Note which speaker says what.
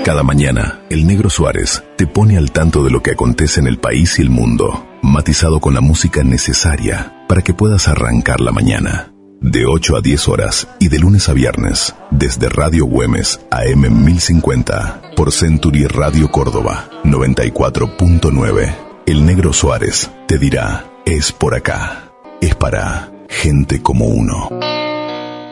Speaker 1: Cada mañana, el Negro Suárez te pone al tanto de lo que acontece en el país y el mundo, matizado con la música necesaria para que puedas arrancar la mañana. De 8 a 10 horas y de lunes a viernes, desde Radio Güemes AM 1050, por Century Radio Córdoba 94.9. El Negro Suárez te dirá, es por acá, es para gente como uno.